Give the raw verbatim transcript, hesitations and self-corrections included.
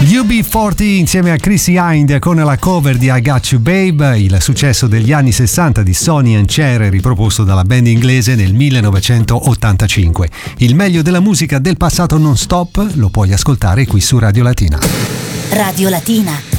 U B quaranta insieme a Chrissy Hynde con la cover di I Got You Babe, il successo degli anni sessanta di Sonny and Cher riproposto dalla band inglese nel millenovecentottantacinque. Il meglio della musica del passato non stop lo puoi ascoltare qui su Radio Latina. Radio Latina.